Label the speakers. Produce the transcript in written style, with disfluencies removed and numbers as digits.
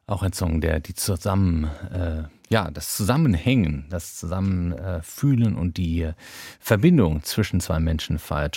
Speaker 1: Auch ein Song, der das Zusammenhängen, das Zusammenfühlen und die Verbindung zwischen zwei Menschen feiert.